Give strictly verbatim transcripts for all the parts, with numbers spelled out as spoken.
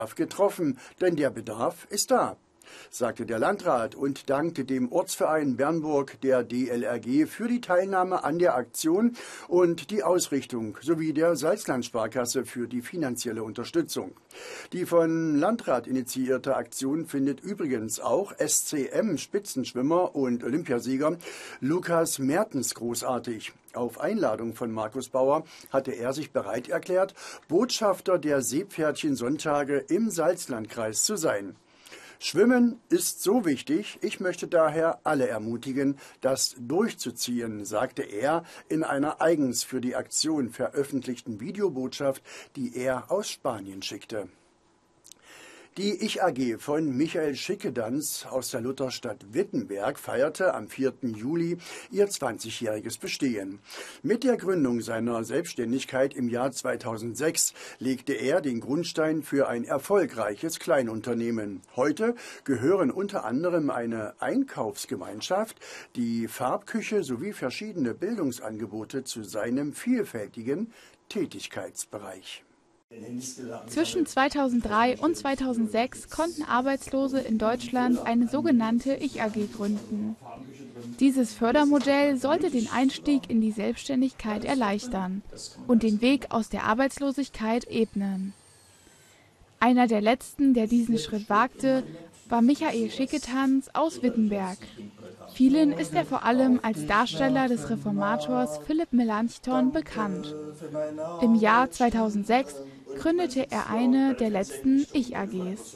getroffen, denn der Bedarf ist da, sagte der Landrat und dankte dem Ortsverein Bernburg der D L R G für die Teilnahme an der Aktion und die Ausrichtung sowie der Salzland-Sparkasse für die finanzielle Unterstützung. Die von Landrat initiierte Aktion findet übrigens auch S C M-Spitzenschwimmer und Olympiasieger Lukas Mertens großartig. Auf Einladung von Markus Bauer hatte er sich bereit erklärt, Botschafter der Seepferdchen-Sonntage im Salzlandkreis zu sein. Schwimmen ist so wichtig, ich möchte daher alle ermutigen, das durchzuziehen, sagte er in einer eigens für die Aktion veröffentlichten Videobotschaft, die er aus Spanien schickte. Die Ich A G von Michael Schickedanz aus der Lutherstadt Wittenberg feierte am vierten Juli ihr zwanzigjähriges Bestehen. Mit der Gründung seiner Selbstständigkeit im Jahr zweitausendsechs legte er den Grundstein für ein erfolgreiches Kleinunternehmen. Heute gehören unter anderem eine Einkaufsgemeinschaft, die Farbküche sowie verschiedene Bildungsangebote zu seinem vielfältigen Tätigkeitsbereich. Zwischen zweitausenddrei und zweitausendsechs konnten Arbeitslose in Deutschland eine sogenannte Ich A G gründen. Dieses Fördermodell sollte den Einstieg in die Selbstständigkeit erleichtern und den Weg aus der Arbeitslosigkeit ebnen. Einer der letzten, der diesen Schritt wagte, war Michael Schickedanz aus Wittenberg. Vielen ist er vor allem als Darsteller des Reformators Philipp Melanchthon bekannt. Im Jahr zweitausendsechs gründete er eine der letzten Ich A Gs.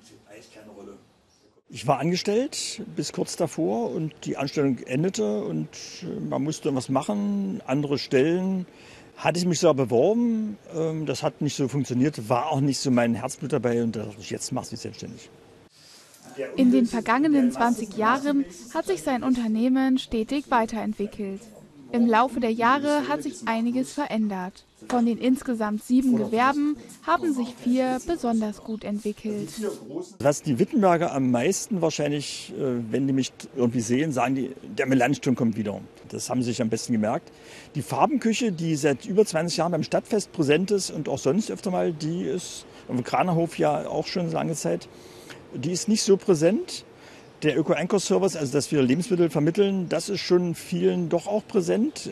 Ich war angestellt bis kurz davor und die Anstellung endete und man musste was machen, andere Stellen. Hatte ich mich so beworben, das hat nicht so funktioniert, war auch nicht so mein Herzblut dabei und da dachte ich, jetzt machst du dich selbstständig. In den vergangenen zwanzig Jahren hat sich sein Unternehmen stetig weiterentwickelt. Im Laufe der Jahre hat sich einiges verändert. Von den insgesamt sieben Gewerben haben sich vier besonders gut entwickelt. Was die Wittenberger am meisten wahrscheinlich, wenn die mich irgendwie sehen, sagen die, der Melanchthon kommt wieder. Das haben sie sich am besten gemerkt. Die Farbenküche, die seit über zwanzig Jahren beim Stadtfest präsent ist und auch sonst öfter mal, die ist am Kranerhof ja auch schon lange Zeit. Die ist nicht so präsent. Der Öko-Einkaufsservice, also dass wir Lebensmittel vermitteln, das ist schon vielen doch auch präsent.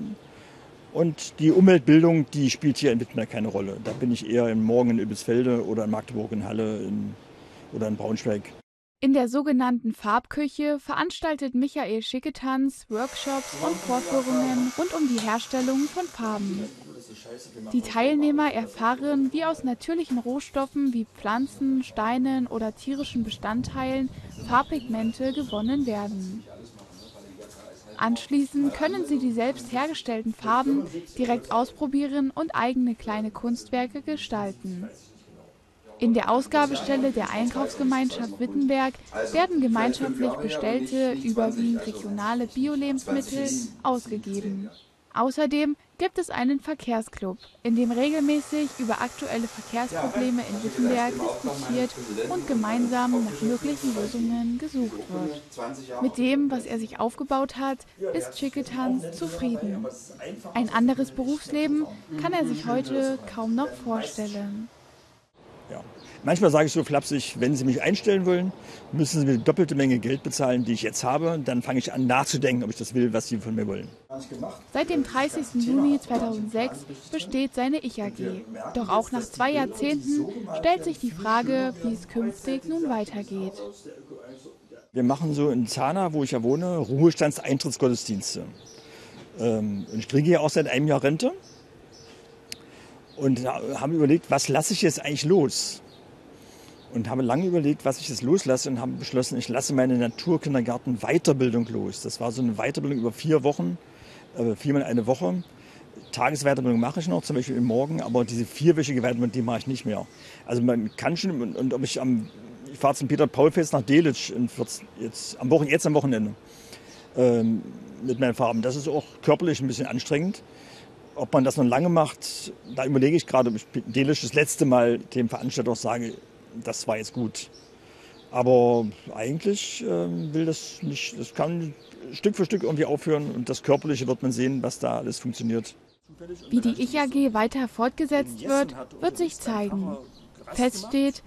Und die Umweltbildung, die spielt hier in Wittenberg keine Rolle. Da bin ich eher in Morgen in Übelsfelde oder in Magdeburg in Halle in, oder in Braunschweig. In der sogenannten Farbküche veranstaltet Michael Schickedanz Workshops und Vorführungen rund um die Herstellung von Farben. Die Teilnehmer erfahren, wie aus natürlichen Rohstoffen wie Pflanzen, Steinen oder tierischen Bestandteilen Farbpigmente gewonnen werden. Anschließend können sie die selbst hergestellten Farben direkt ausprobieren und eigene kleine Kunstwerke gestalten. In der Ausgabestelle der Einkaufsgemeinschaft Wittenberg werden gemeinschaftlich bestellte, überwiegend regionale Bio-Lebensmittel ausgegeben. Außerdem gibt es einen Verkehrsclub, in dem regelmäßig über aktuelle Verkehrsprobleme in Wittenberg diskutiert und gemeinsam nach möglichen Lösungen gesucht wird. Mit dem, was er sich aufgebaut hat, ist Schickedanz zufrieden. Ein anderes Berufsleben kann er sich heute kaum noch vorstellen. Ja. Manchmal sage ich so flapsig, wenn Sie mich einstellen wollen, müssen Sie mir die doppelte Menge Geld bezahlen, die ich jetzt habe. Dann fange ich an nachzudenken, ob ich das will, was Sie von mir wollen. Seit dem dreißigsten Juni zweitausendsechs besteht seine Ich A G. Doch auch nach zwei Jahrzehnten stellt sich die Frage, wie es künftig nun weitergeht. Wir machen so in Zahna, wo ich ja wohne, Ruhestandseintrittsgottesdienste. Und ich kriege ja auch seit einem Jahr Rente. Und haben überlegt, was lasse ich jetzt eigentlich los? Und habe lange überlegt, was ich jetzt loslasse und habe beschlossen, ich lasse meine Naturkindergarten-Weiterbildung los. Das war so eine Weiterbildung über vier Wochen, äh, viermal eine Woche. Tagesweiterbildung mache ich noch, zum Beispiel im Morgen, aber diese vierwöchige Weiterbildung, die mache ich nicht mehr. Also man kann schon, und, und ob ich am, ich fahre zum Peter-Paul-Fest nach Delitzsch in vierzehn, jetzt, am Wochen, jetzt am Wochenende ähm, mit meinen Farben. Das ist auch körperlich ein bisschen anstrengend. Ob man das noch lange macht, da überlege ich gerade, ob ich Delitzsch das letzte Mal dem Veranstalter auch sage, das war jetzt gut. Aber eigentlich äh, will das nicht, das kann Stück für Stück irgendwie aufhören und das Körperliche wird man sehen, was da alles funktioniert. Wie die Ich A G weiter fortgesetzt wird, wird sich zeigen. Fest steht,